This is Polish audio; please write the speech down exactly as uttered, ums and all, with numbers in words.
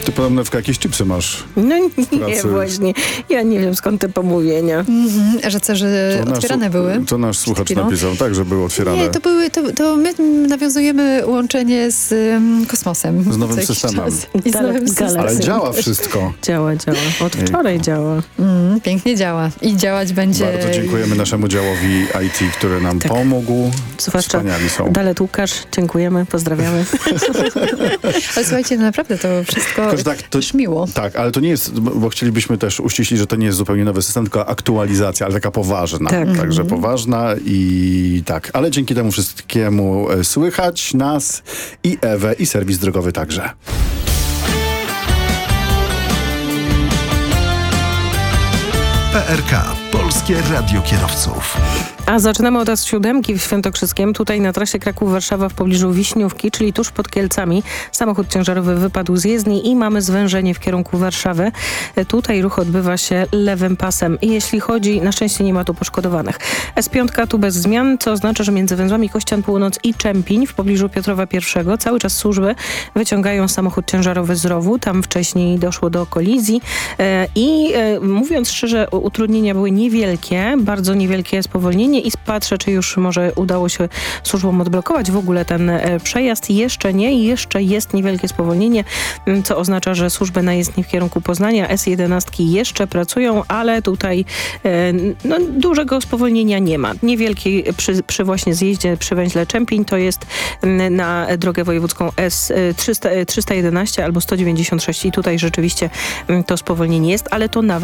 Ty podobno w jakieś chipsy masz. No nie, pracy. właśnie. Ja nie wiem, skąd te pomówienia. Mhm, że co, że To nasz otwierane su- były? To nasz słuchacz chwilą. napisał, tak, że były otwierane. Nie, to, były, to, to my nawiązujemy łączenie z um, kosmosem. Z nowym co jakiś systemem. czas. I z Galax- nowym systemem. Ale Galaxy. działa wszystko. Działa, działa. Od wczoraj działa. Mm, pięknie działa. I działać będzie... Bardzo dziękujemy naszemu działowi I T, który nam Tak. pomógł. Zwłaszcza Wspaniali są. Dalet Łukasz, dziękujemy, pozdrawiamy. Ale słuchajcie, no naprawdę to wszystko Tylko, że tak, to- szmiło. Tak, ale to nie jest, bo bo chcielibyśmy też uściślić, że to nie jest zupełnie nowy system, tylko aktualizacja, ale taka poważna. Tak. Także poważna i tak. Ale dzięki temu wszystkiemu e, słychać nas i Ewę i serwis drogowy także. P R K. Polskie Radio Kierowców. A zaczynamy od A S siódemki w Świętokrzyskiem. Tutaj na trasie Kraków-Warszawa w pobliżu Wiśniówki, czyli tuż pod Kielcami. Samochód ciężarowy wypadł z jezdni i mamy zwężenie w kierunku Warszawy. Tutaj ruch odbywa się lewym pasem. I jeśli chodzi, na szczęście nie ma tu poszkodowanych. S pięć tu bez zmian, co oznacza, że między węzłami Kościan Północ i Czempiń w pobliżu Piotrowa I cały czas służby wyciągają samochód ciężarowy z rowu. Tam wcześniej doszło do kolizji. E, I e, mówiąc szczerze, utrudnienia były niewielkie, bardzo niewielkie spowolnienie i patrzę, czy już może udało się służbom odblokować w ogóle ten e, przejazd. Jeszcze nie, jeszcze jest niewielkie spowolnienie, m, co oznacza, że służby na jezdni w kierunku Poznania S jedenaście jeszcze pracują, ale tutaj e, no, dużego spowolnienia nie ma. Niewielki przy, przy właśnie zjeździe przy węźle Czempiń to jest m, na drogę wojewódzką S trzysta, trzysta jedenaście albo sto dziewięćdziesiąt sześć i tutaj rzeczywiście m, to spowolnienie jest, ale to nawet